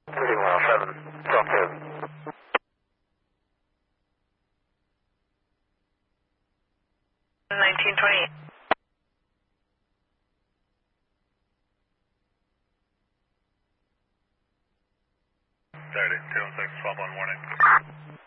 Reading 107, talk to. 1928. Saturday, 216, 12 on warning.